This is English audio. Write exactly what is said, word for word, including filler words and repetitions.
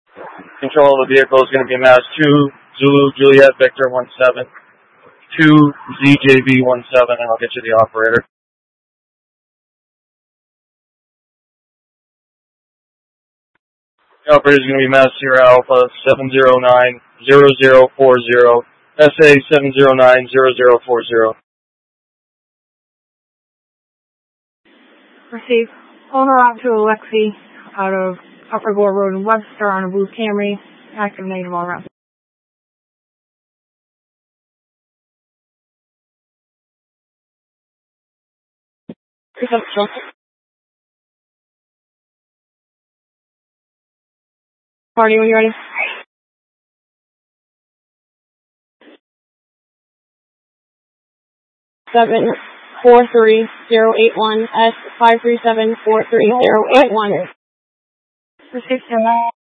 Control of the vehicle is going to be Mass two, Zulu, Juliet, Victor one seven, two, Z J B one seven, and I'll get you the operator. The operator is going to be Mass Sierra Alpha seven zero nine zero zero four zero, S A seven zero nine zero zero four zero. Receive. Owner out to Alexi out of Upper Gore Road in Webster on a blue Camry. Active negative all around. Reception. Party when you're ready. Seven four three zero eight one S five three seven four three zero eight one. Receive.